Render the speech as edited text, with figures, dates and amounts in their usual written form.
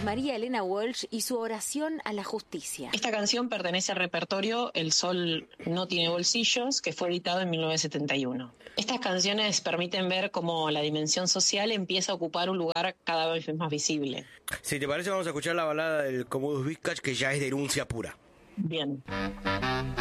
María Elena Walsh y su oración a la justicia. Esta canción pertenece al repertorio El Sol no tiene bolsillos, que fue editado en 1971. Estas canciones permiten ver cómo la dimensión social empieza a ocupar un lugar cada vez más visible. Si te parece, vamos a escuchar la balada del Commodus Vizcach, que ya es denuncia pura. Bien.